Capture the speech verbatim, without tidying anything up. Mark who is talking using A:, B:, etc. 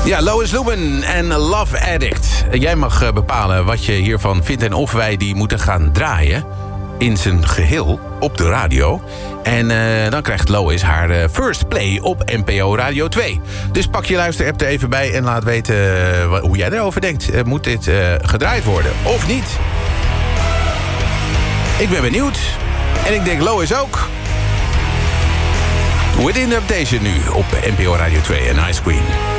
A: Ja, Lois Lubin en Love Addict. Jij mag bepalen wat je hiervan vindt en of wij die moeten gaan draaien in zijn geheel op de radio. En uh, dan krijgt Lois haar uh, first play op N P O Radio twee. Dus pak je luisterapp er even bij en laat weten uh, hoe jij erover denkt. Uh, moet dit uh, gedraaid worden of niet? Ik ben benieuwd. En ik denk Lois ook. Within the Updation nu op N P O Radio twee en Ice Queen.